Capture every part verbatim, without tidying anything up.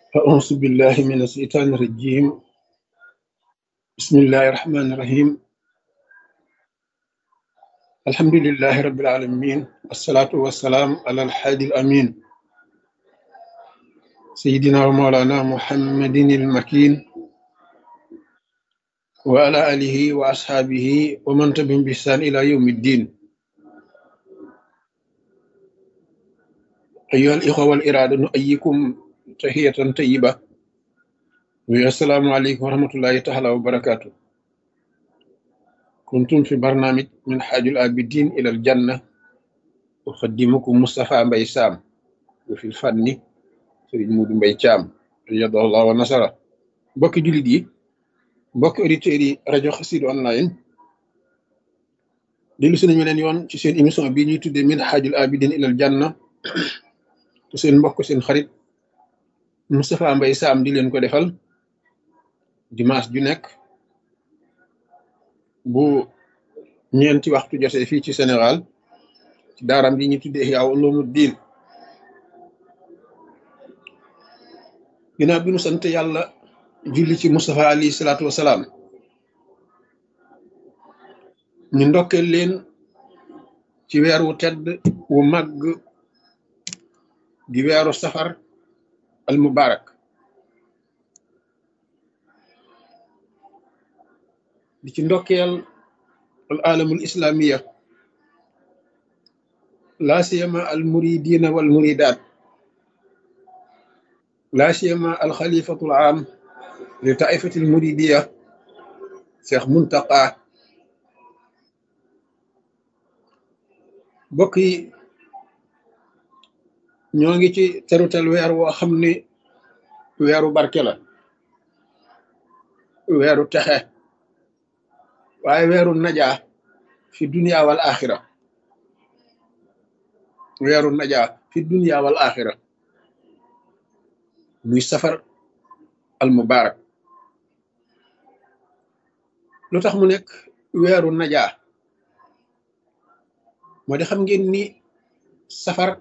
أعوذ بالله من الشيطان الرجيم. بسم الله الرحمن الرحيم. الحمد لله رب العالمين، والصلاة والسلام على الحادي الأمين سيدنا ومولانا محمد المكين وعلى آله وأصحابه ومن تبعهم بإحسان إلى يوم الدين. أيها الإخوة والإرادة نؤيكم تحية طيبة، والسلام عليكم ورحمة الله تعالى وبركاته. كنتم في برنامج من حاج العابدين إلى الجنة، أقدمكم مصطفى مبي سام، وفي الفن سيرين مودou Mbaye Thiam radiyallahu wa nasara. Mbokki jullit yi, mbokki auditeurs yi rajo Xassida online, dellu si nañu leen yoon ci seen émission bii ñuy tuddee Minhajul Abidin ilal Janna, te seen mbokk seen xarit Moustapha Mbaye Sam di leen ko defal dimanche ju nekk bu ñeenti waxtu jotee fii ci Sénégal, ci daaram bi ñuy tuddee Ihya Ulumuddin. ginnaaw bi nu sant yàlla julli ci Moustapha alayhi salaatu wasalaam, ñu ndokkeel leen ci weer wu tedd wu màgg di weeru safar al mubarak, di ci ndokkeel al alamul islamiya, la siyama al muridina wal muridat, la siyama al xalifatul am li taifatil muridiya Cheikh Muntaqa. mbokk yi, ñoo ngi ci terutel weer woo xam ni weeru barke la, weeru texe, waaye weeru najaa fi dunya wal axira, weeru najaa fi dunya wal axira, muy safar al mubarak. lu tax mu nekk weeru najaa moo di xam ngeen ni safar,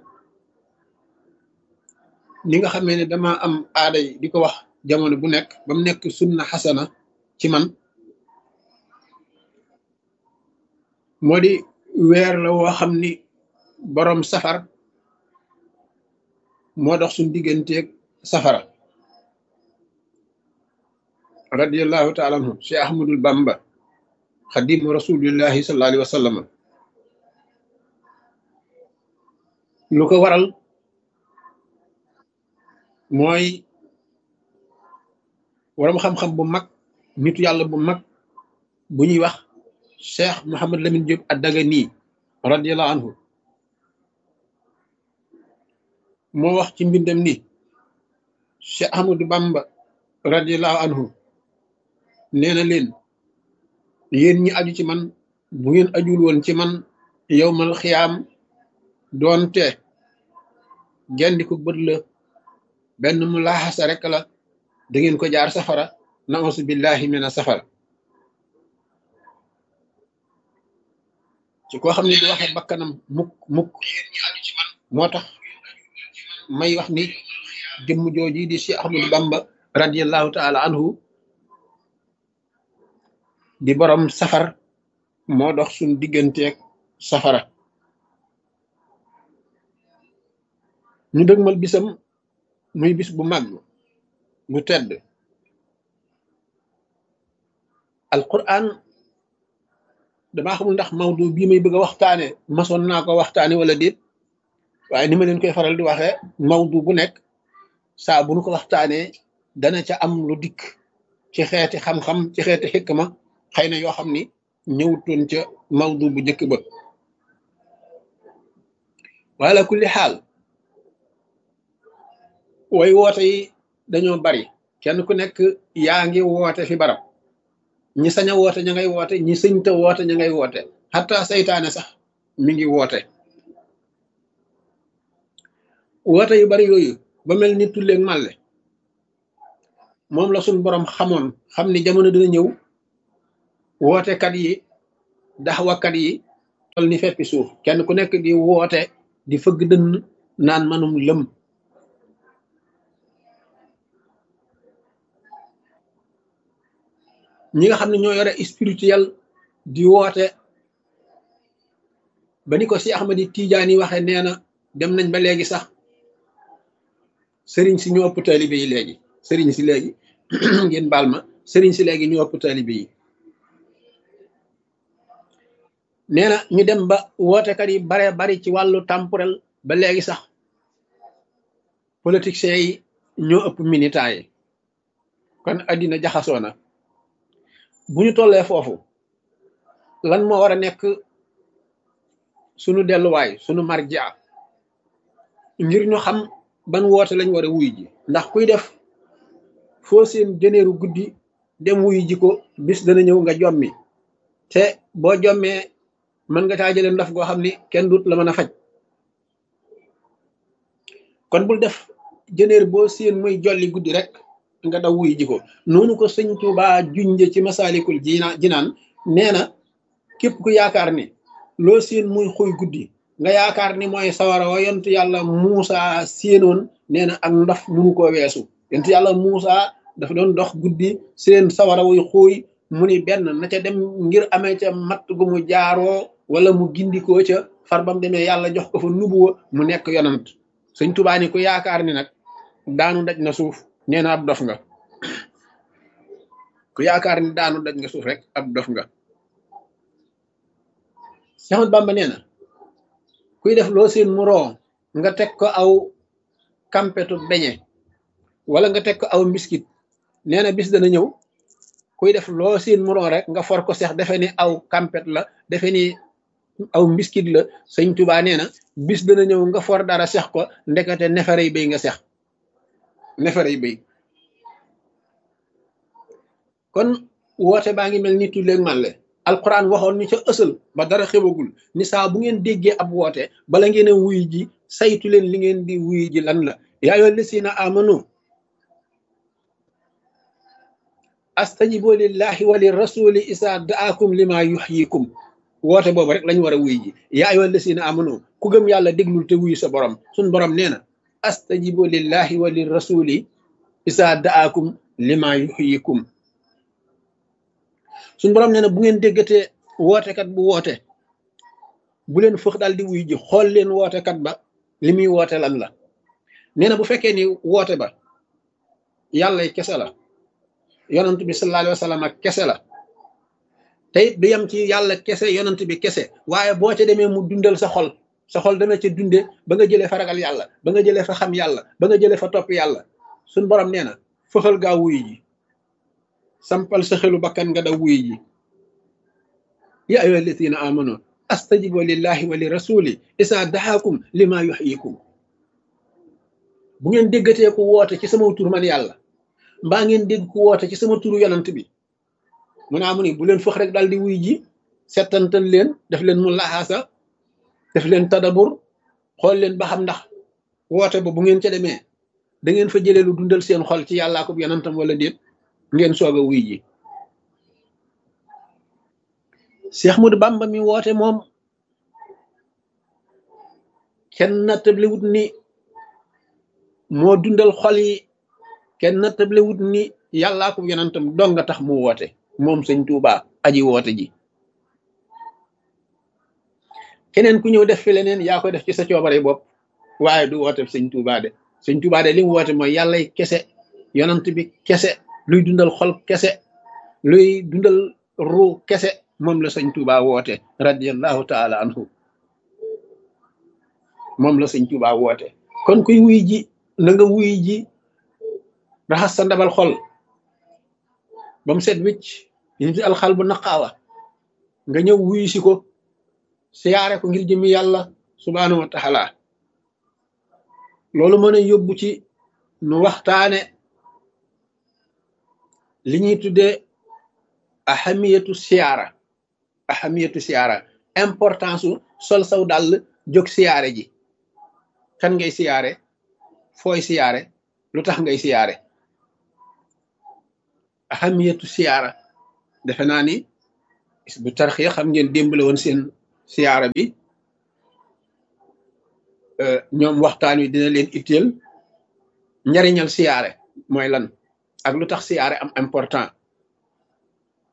ni nga xamee ne dama am aaday di ko wax jamono bu nekk ba mu nekk sunna xasana ci man, moo di weer la woo xam ni boroom safar moo dox suñ digganteeg safara. radiyallahu taala anhu Cheikh Ahmadul Bamba xadimu rasulillahi sallallahu alayhi wa sallam. lu ko waral mooy waram xam-xam bu mag, nitu yàlla bu mag bu ñuy wax Cheikh Mouhamad Lamine Diop ad-Dagani radiyallahu anhu, moo wax ci mbindam ni Cheikh Ahmadou Bamba radiyallahu anhu nee na leen, yéen ñi aju ci man bu ngeen ajul woon ci man yowmal xiyaam doonte gendi ko bët la, benn mu laaxasa rek la, da ngeen ko jaar safara, nausu billahi mina safara. ci koo xam ne du waxe bakkanam mukk mukk. moo tax may wax ni jëmm jooji di Cheikh Ahmadou Bamba radiyallahu taala anhu di borom safar moo dox suñ digganteeg safara. ñu dëgmal bisam muy bis bu màgg bu tedd. alquran damaa xamul ndax mawdu bii may bëgg a waxtaane masoon naa ko waxtaane wala déet, waaye ni ma leen koy faral di waxee, mawdu bu nekk saa bu nu ko waxtaanee dana ca am lu dikk ci xeeti xam-xam, ci xeeti xikma, xëy na yoo xam ni ñëwutoon ca mawdu bu njëkk ba. wala kulli xaal, way woote yi dañoo bari, kenn ku nekk yaa ngi woote fi barab, ñi sañ a woote ña ngay woote, ñi sëñta woote ña ngay woote, xataa saytaane sax mi ngi woote. woote yu bari yooyu ba mel ni tulleeg màlle, moom la suñ boroom xamoon, xam ni jamono dina ñëw wootekat yi, daxwakat yi tol ni feppi suuf, kenn ku nekk di woote di fëgg dënn naan manum lëm. ñi nga xam ne ñoo yore spirituel di woote ba ni ko si Ahmadi Tijaani waxe nee na dem nañ ba léegi sax sëriñ si ñu ëpp taalibe yi léegi sëriñ si léegi ngeen baal ma sëriñ si léegi ñu ëpp taalibe yi nee na ñu dem ba wootekat yi bare bari ci wàllu temporel ba léegi sax politiciens yi ñoo ëpp militants yi kon addina jaxasoo na bu ñu tollee foofu lan moo war a nekk sunu delluwaay sunu marja ngir ñu xam ban woote lañ war a wuy ji ndax kuy def foo seen jëneeru guddi dem wuy ji ko bis dana ñëw nga jommi te boo jommee mën nga caa jëlee ndaf goo xam ni kenn dut la mën a faj kon bul def jëneer boo seen muy jolli guddi rek nga daw wuy ji ko noonu ko sëñ Tuubaa junje ci Masaalikul Jinaan jinaan nee na képp ku yaakaar ni loo seen muy xuy guddi nga yaakaar ni mooy sawara wa yontu yàlla Muusa séenoon nee na ak ndaf munu koo weesu yontu yàlla Muusa dafa doon dox guddi seen sawara wuy xuuy mu ni benn na ca dem ngir amee ca matt gu mu jaaroo wala mu gindikoo ca far bam demee yàlla jox ko fa nubuwa mu nekk yonant sëñ Tuubaa ni ku yaakaar ni nag daanu daj na suuf nee na ab dof nga ku yaakaar ni daanu daj nga suuf rek ab dof nga Seex Ahmadu Bamba nee na kuy def loo seen mu roo nga teg ko aw kampetu beñe wala nga teg ko aw mbiskit nee na bis dana ñëw kuy def loo seen mu roo rek nga for ko seex defe ni aw kampet la defe ni aw mbiskit la sëñ Tuubaa nee na bis dana ñëw nga for dara seex ko ndekete neferey béy nga seex neferey béy kon woote baa ngi mel ni tulleeg màlle alquran waxoon ni ca ësal ba dara xewagul ni saa bu ngeen déggee ab woote bala ngeen a wuy ji saytu leen li ngeen di wuy ji lan la yaa ayyuhal lazina amanu astajibu lillahi wa lirrasuli isa daakum lima yuhyikum woote boobu rek lañ war a wuy ji yaa ayyuhal lazina amanu ku gëm yàlla déglul te wuy sa borom suñ borom nee na astajibu lillahi wa lirrasuli isa daakum lima yuhyikum suñ borom nee na bu ngeen déggatee wootekat bu woote bu leen fëx daal di wuy ji xool leen wootekat ba li muy woote lan la nee na bu fekkee ni woote ba yàlla kese la yonant bi sallallahu alayhi wa sallam ak kese la te it du yem ci yàlla kese yonant bi kese waaye boo ca demee mu dundal sa xol sa xol dana ca dunde ba nga jëlee fa ragal yàlla ba nga jëlee fa xam yàlla ba nga jëlee fa topp yàlla suñ borom nee na fëxal gaa wuy ji sampal sa xelu bakkan nga daw wuy ji ya ayyuhal lazina amanu astajibu lillahi wa li rasuli isa dahaakum lima yuhyikum bu ngeen déggatee ku woote ci sama tur man yàlla mbaa ngeen dégg ku woote ci sama turu yonant bi mu naa mu ni bu leen fëx rek daal di wuy ji settantal leen def leen mu laxaasa def leen tadabur xool leen ba xam ndax woote ba bu ngeen ca demee da ngeen fa jëlee lu dundal seen xol ci yàllaa ko yonantam wala déet ngeen soog a wuy ji Seex Ahmadu Bamba mi woote moom kenn nattable wut ni moo dundal xol yi kenn nattable wut ni yàllaa ko yonantam dong nga tax mu woote moom sëñ Tuubaa aji woote ji keneen ku ñëw def fi leneen yaa koy def ci sa coobare bopp waaye du woote sëñ Tuubaa de sëñ Tuubaa de li mu woote mooy yàllay kese yonant bi kese luy dundal xol kese luy dundal ruu kese moom la sëñ Tuubaa woote radiyallahu taala anhu moom la sëñ Tuubaa woote kon kuy wuy ji na nga wuy ji raxas sa ndabal xol ba mu set wicc ñu ci alxal bu naqaawa nga ñëw wuy si ko siyaare ko ngir jëmi yàlla subhaanahu wa taala loolu mën a yóbbu ci nu waxtaane li ñuy tuddee ahamiyatu siyaara ahamiyatu siyaara importance su sol saw dàll jóg siyaare ji kan ngay siyaare fooy siyaare lu tax ngay siyaare ahamiyatu siyaara defe naa ni bu tarxiya xam ngeen démbale woon seen siyaara bi ñoom waxtaan wi dina leen itteel njariñal siyaare mooy lan ak lu tax siyaare am important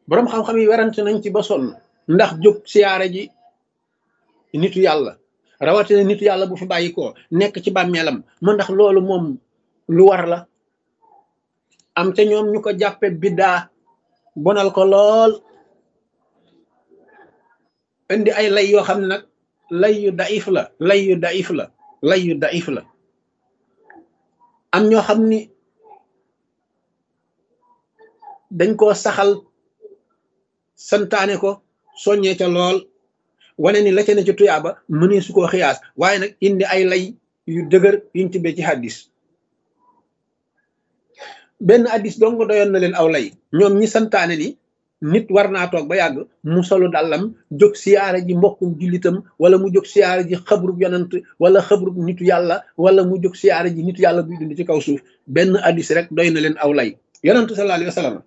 boroom xam-xam yi werante nañ ci ba sonn ndax jóg siyaare ji nitu yàlla rawatina nitu yàlla bu fi bàyyi ko nekk ci bàmmeelam ma ndax loolu moom lu war la. am te ñoom ñu ko jàppe biddaa bonal ko lool indi ay lay yoo xam ne nag lay yu daif la lay yu daif la lay yu daif la am ñoo xam ni dañ koo saxal santaane ko soññee ca lool wane ni la ca ne ci tuyaaba mënee su koo xiyaas waaye nag indi ay lay yu dëgër yuñ tibbee ci hadis benn hadis dong doyoon na leen aw lay ñoom ñi santaane ni nit war naa toog ba yàgg mu solu dàllam jóg siyaare ji mbokkum jullitam wala mu jóg siyaare ji xabrub yonant wala xabrub nitu yàlla wala mu jóg siyaare ji nitu yàlla buy dund ci kaw suuf benn hadis rek doy na leen aw lay yonantu sallallahu alayhi wa sallam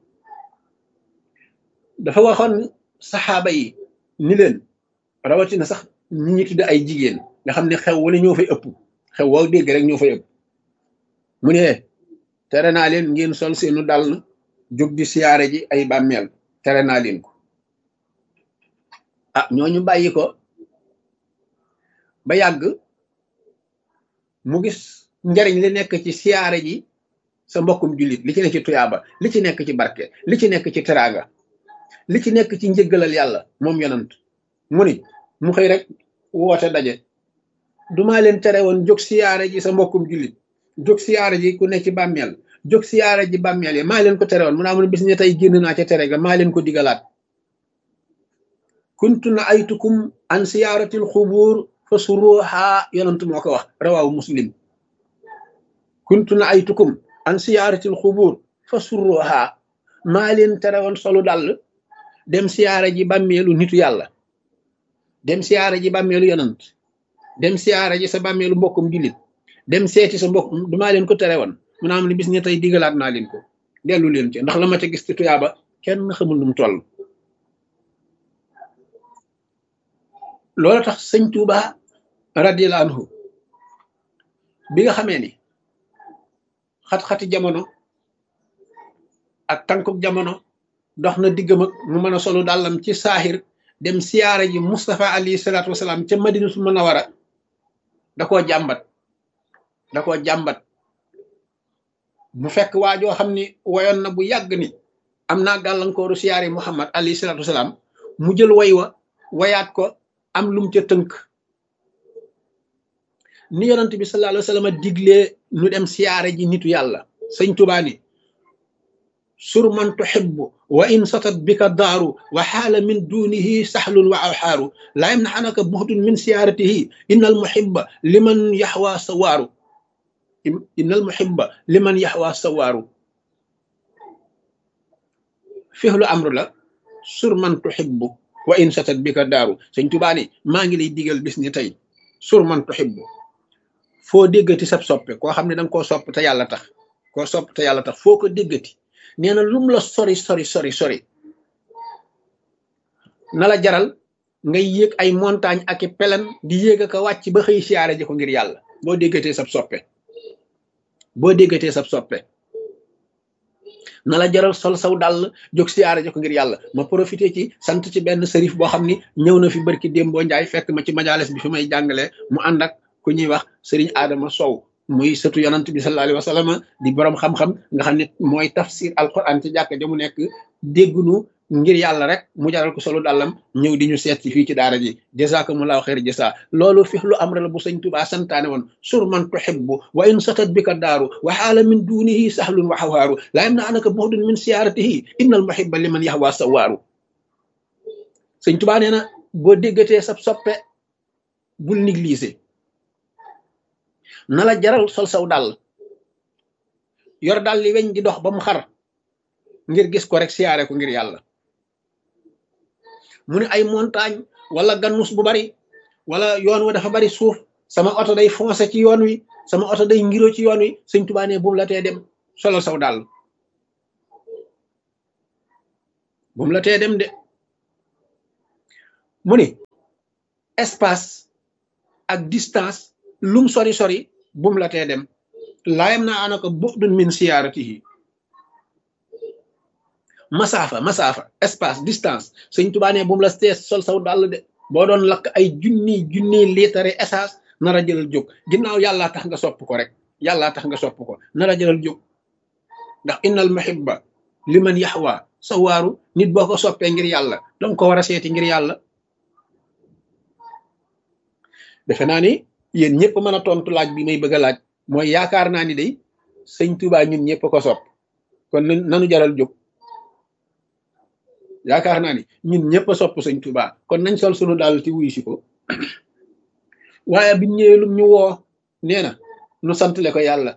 dafa waxoon saxaaba yi ni leen rawatina sax ñi ñi tudde ay jigéen nga xam ne xew wala ñoo fay ëpp xew woo dégg rek ñoo fay ëpp mu ne tere naa leen ngeen sol seenu dàll jóg di siyaare ji ay bàmmeel tere naa leen ko ah ñooñu bàyyi ko ba yàgg mu gis njariñ li nekk ci siyaare ji sa mbokkum jullit li ci nekk ci tuyaaba li ci nekk ci barke li ci nekk ci teraanga li ci nekk ci njëggalal yàlla moom yonant mu ni mu xëy rek woote daje dumaa leen tere woon jóg siyaare ji sa mbokkum jullit jóg siyaare ji ku ne ci bàmmeel jóg siyaare ji bàmmeel yi maa leen ko tere woon mu naa mun bis ne tey génn naa ca tere ga maa leen ko digalaat kuntu na aytukum an siyaaratil xubuur fa suruha yonant moo ko wax rawaawu muslim kuntu na aytukum an siyaaratil xubuur fa suruha maa leen tere woon solu dàll dem siyaare ji bàmmeelu nitu yàlla dem siyaare ji bàmmeelu yonant dem siyaare ji sa bàmmeelu mbokkum jullit dem seeti sa mbokk dumaa leen ko tere woon mu naa am ne bis ne tey digalaat naa leen ko dellu leen ci ndax la ma ca gis ci tuyaaba kenn xamul nu mu toll loolu tax sëñ Tuuba radiyallahu anhu bi nga xamee ni xat-xati jamono ak tànkuk jamono dox na diggam ak mu mën a solu dàllam ci saaxir dem siyaara ji Mustafa alayhi salaatu wasalaam ca Madinatul Munawwara da koo jàmbat da koo jàmbat mu fekk waajoo xam ni woyoon na bu yàgg ni am naa gàllankooru siyaare Muhammad alayhi salaatu wasalaam mu jël way wa wayaat ko am lum ca tënk ni yonent bi sallallahu alayhi wa sallam diglee nu dem siyaare ji nitu yàlla sëñ Tuubaa ni sur man tuhibbu wa in satat bika daaru wa xaala min dunihi saxlun wa awxaaru laa yamnaxanaka buxdun min siyaaratihi inna al muhibba liman yaxwa sawaaru inna al muhibba liman yaxwa sawaaru fihlu amru la sur man tuhibbu wa in satat bika daaru sëñ Tuubaa ni maa ngi lay digal bis ni tey sur man tuhibbu foo déggati sab soppe koo xam ne danga koo sopp te yàlla tax koo sopp te yàlla tax foo ko déggati nee na lum la sori sori sori sori na la jaral ngay yéeg ay montagne ak i pelan di yéeg ak a wàcc ba xëy siyaare ji ko ngir yàlla boo déggatee sab soppe boo déggatee sab soppe na la jaral sol saw dàll jóg siyaare ji ko ngir yàlla ma profité ci sant ci benn sërif boo xam ni ñëw na fi barki Dembo Njaay fekk ma ci majalis bi fi may jàngale mu ànd ak ku ñuy wax sëriñ Adama Sow muy sëtu yonant bi sallallahu alayhi wa sallam di borom xam-xam nga xam ne mooy tafsir alquran ci jàkk ja mu nekk déggunu ngir yàlla rek mu jaral ko solo dàllam ñëw di ñu seet ci fii ci daara ji jazakumullahu xeer jasa loolu fi lu am la bu sëñ Tuubaa santaane woon sur man tuhibbu wa in satat bika daaru wa xaala min dunihi sahlun wa xawaaru laa yam na anaka buxdun min siyaaratihi innal muhibba liman yaxwa sawaaru sëñ Tuubaa nee na boo déggatee sab soppe bul négliger na la jaral sol saw dàll yor dàll li weñ di dox ba mu xar ngir gis ko rek siyaare ko ngir yàlla mu ne ay montagne wala gannus bu bari wala yoon wa dafa bari suuf sama oto day foncé ci yoon wi sama oto day ngiro ci yoon wi sëñ Tuubaa ne bu mu la tee dem solal saw dàll bu mu la tee dem de mu ni espace ak distance lum sori sori bum la tee dem laayam naa anaka bu'dun min siyaaratihi masaafa masaafa espace distance sëñ Tuubaa ne bu mu la tees sol saw dàll de boo doon lakk ay junni junni liitare essence nar a jëlal jóg ginnaaw yàllaa tax nga sopp ko rek yàllaa tax nga sopp ko nar a jëlal jóg ndax innal muhibba liman yaxwa sa waaru nit boo ko soppee ngir yàlla danga ko war a seeti ngir yàlla defe naa ni yéen ñëpp mën a tontu laaj bi may bëgg a laaj mooy yaakaar naa ni day sëñ Tuubaa ñun ñëpp ko sopp kon nanu jaral jóg yaakaar naa ni ñun ñëpp a sopp sëñ Tuubaa kon nañ sol sunu daal ci wuyu si ko waaye biñ ñëwee lum ñu woo nee na nu santale ko yàlla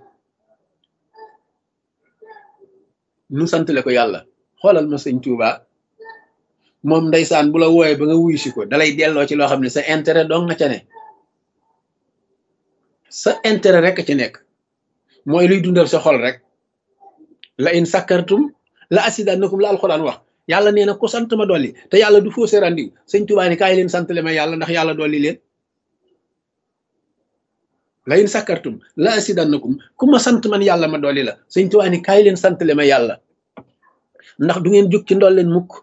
nu santale ko yàlla xoolal ma sëñ Tuubaa moom ndeysaan bu la wooyee ba nga wuyu si ko dalay delloo ci loo xam ne sa intérêt dong nga ca ne sa intérêt rek ci nekk mooy luy dundal sa xol rek la in sakkartum la asidannakum la alxuraan wax yàlla nee na ku sant ma dolli te yàlla du fausse rendiw sëñ Tuubaa ni kaay leen santale ma yàlla ndax yàlla dolli leen la in sakkartum la asidannakum ku ma sant man yàlla ma dolli la sëñ Tuubaa ni kaay leen santale ma yàlla ndax du ngeen jóg ci ndol leen mukk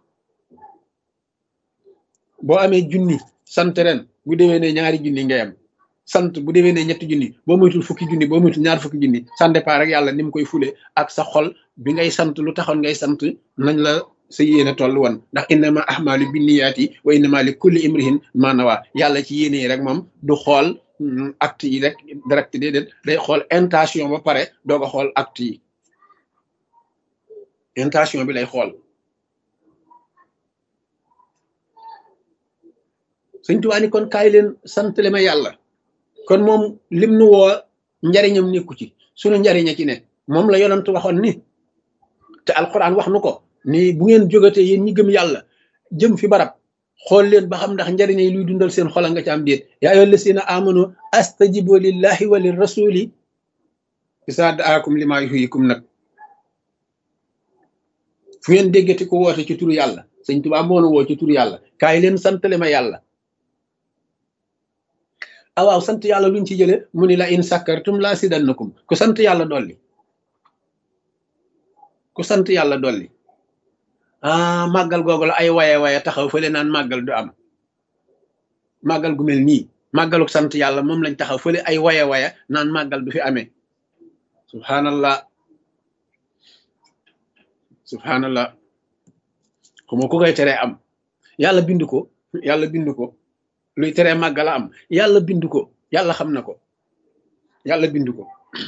boo amee junni sant ren bu déwee ne ñaari junni ngay am sant bu déwee ne ñetti junni boo moytul fukki junni boo moytul ñaar fukki junni ça dépend rek yàlla ni mu koy fule ak sa xol bi ngay sant lu taxoon ngay sant nañ la sa yéene toll woon ndax innama ahmalu binniyaati wa innama li kulli imrihin ma nawa yàlla ci yéene yi rek moom du xool acte yi rek direct déedéet day xool intention ba pare doog a xool acte yi intention bi lay xool sëñ Tuubaa ni kon kaay leen santale ma yàlla kon moom lim nu woo njariñam nekku ci sunu njariña ci ne moom la yonent waxoon ni te alquran wax nu ko ni bu ngeen jógatee yéen ñi gëm yàlla jëm fi barab xool leen ba xam ndax njariñ yi luy dundal seen xola nga ci am déet yaa ayyuhal lazina amanu astajibu lillahi wa lir rasuli isa daakum lima yuhyikum nag fu ngeen déggati ko woote ci turu yàlla sëñ Tuubaa moo nu woo ci turu yàlla kaay leen santale ma yàlla ah waaw sant yàlla luñ ci jële mu ni la in sakkartum la sidannakum ku sant yàlla dolli ku sant yàlla dolli ah màggal googu la ay waye waye taxaw fële naan màggal du am màggal gu mel nii màggaluk sant yàlla moom lañ taxaw fële ay waye waye naan màggal du fi amee subhanallah subhanallah xuma ku koy teree am yàlla bind ko yàlla bind ko luy teree màggala am yàlla bind ko yàlla xam na ko yàlla bind ko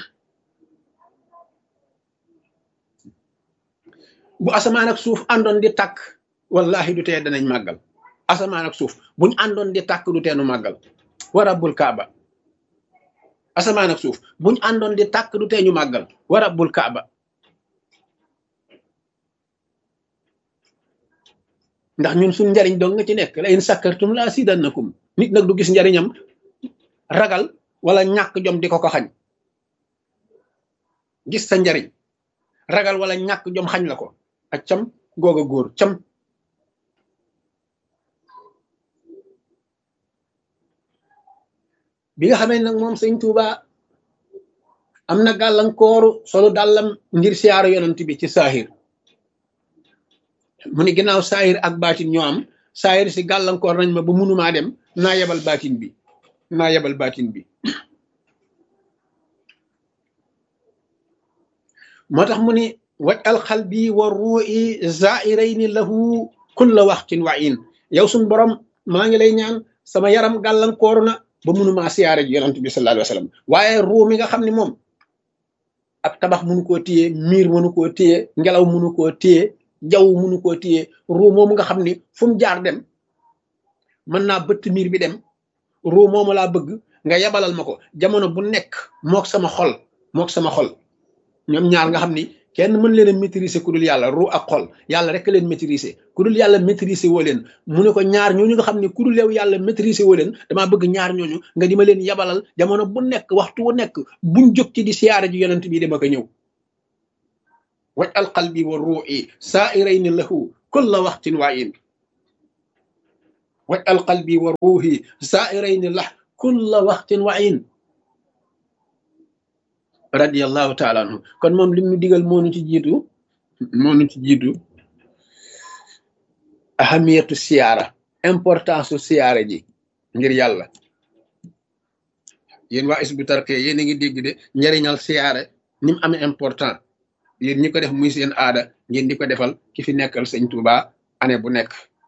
bu asamaan ak suuf àndoon di tàkk wallahi du tee danañ màggal asamaan ak suuf buñ àndoon di tàkk du teenu màggal wa rabbul kaaba asamaan ak suuf buñ àndoon di tàkk du tee ñu màggal wa rabbul kaaba ndax ñun suñ njariñ dong nga ci nekk la in sakkartum la asidannakum nit nag du gis njariñam ragal wala ñàkk jom di ko ko xañ gis sa njariñ ragal wala ñàkk jom xañ la ko ak cam googa góor cam bi nga xamee nag moom sëñ Tuuba am na gàllankooru solu dàllam ngir siyaaru yonent bi ci saahir mu ni ginnaaw saahir ak baatin ñoo am saahir si gàllankoor nañ ma ba munumaa dem naa yebal baatin bi naa yebal baatin bi moo tax mu ni waj al xalbi wa ruu'i zairayni lahu kulla waxtin wa in yow suñ borom maa ngi lay ñaan sama yaram gàllankooru na ba munumaa siyaare ji yonent bi sallallahu alayhi wa sallam waaye ruu mi nga xam ne moom ab tabax munu koo téye miir munu koo téye ngelaw munu koo téye jaww munu koo téye ruu moomu nga xam ni fu mu jaar dem mën naa bëtt miir bi dem ruu moomu laa bëgg nga yabalal ma ko jamono bu nekk mook sama xol mook sama xol ñoom ñaar nga xam ni kenn mën leen a maîtriser ku dul yàlla ruu ak xol yàlla rek leen maîtriser ku dul yàlla maîtriser woo leen mu ne ko ñaar ñooñu nga xam ne ku dul yow yàlla maîtriser woo leen damaa bëgg ñaar ñooñu nga di ma leen yabalal jamono bu nekk waxtu wu nekk buñ jóg ci di siyaare ji yonent bi dama ko ñëw waj al qalbi wa ruu'i saa'irayni lahu kulla waxtin wa in waj al qalbi wa ruuhi saa'irayni lah kulla waxtin wa in radiyallahu taala anhu kon moom lim ñu digal moo nu ci jiitu moo nu ci jiitu ahamiyatu siyaara importance su siyaara ji ngir yàlla yéen waa Hizbut Tarqiyyah yéen a ngi dégg de njariñal siyaare ni mu amee important yéen ñi ko def muy seen aada ngeen di ko defal ki fi nekkal sëñ Touba année bu nekk